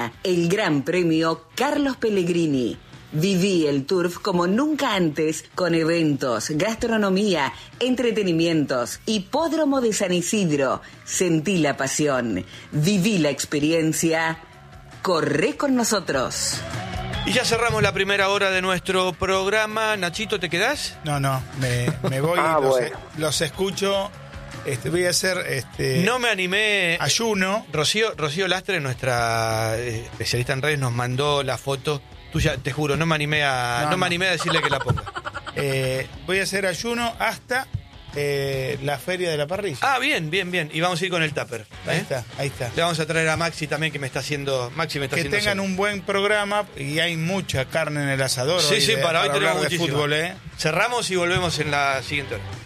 El Gran Premio Carlos Pellegrini. Viví el Turf como nunca antes, con eventos, gastronomía, entretenimientos, hipódromo de San Isidro. Sentí la pasión, viví la experiencia. Corre con nosotros. Y ya cerramos la primera hora de nuestro programa. Nachito, ¿te quedás? No, me voy, los escucho. Voy a hacer no me animé. Ayuno. Rocío Lastre, nuestra especialista en redes, nos mandó la foto tuya. Te juro, no me animé a decirle que la ponga. Voy a hacer ayuno hasta la feria de la parrilla. Ah, bien. Y vamos a ir con el tupper. Ahí está. Le vamos a traer a Maxi también, que me está haciendo. Que tengan un buen programa, y hay mucha carne en el asador. Sí, para hoy tenemos hablar de muchísimo. fútbol, Cerramos y volvemos en la siguiente hora.